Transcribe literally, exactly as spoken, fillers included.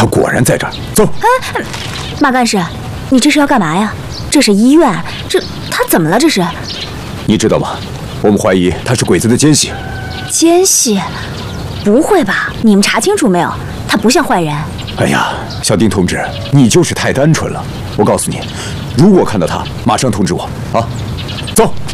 他果然在这儿。走。 哎，马干事，你这是要干嘛呀？这是医院，这他怎么了？这是？ 你知道吗？我们怀疑他是鬼子的奸细。 奸细？不会吧？你们查清楚没有？他不像坏人。 哎呀，小丁同志，你就是太单纯了。我告诉你，如果看到他，马上通知我啊。走。